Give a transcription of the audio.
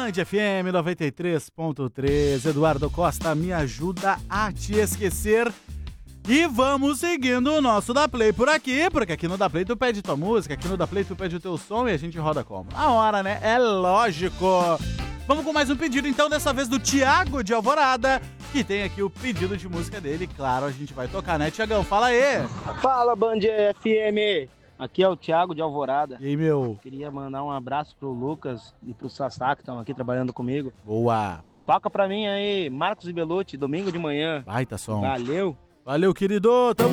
Band FM 93.3, Eduardo Costa, me ajuda a te esquecer. E vamos seguindo o nosso Da Play por aqui, porque aqui no Da Play tu pede tua música, aqui no Da Play tu pede o teu som e a gente roda como? Na hora, né? É lógico. Vamos com mais um pedido, então, dessa vez do Thiago de Alvorada, que tem aqui o pedido de música dele. Claro, a gente vai tocar, né, Thiagão? Fala aí! Fala, Band FM! Aqui é o Thiago de Alvorada. E aí, meu? Queria mandar um abraço pro Lucas e pro Sassá, que estão aqui trabalhando comigo. Boa! Toca pra mim aí, Marcos e Belucci, domingo de manhã. Baita som. Valeu! Valeu, querido! Tamo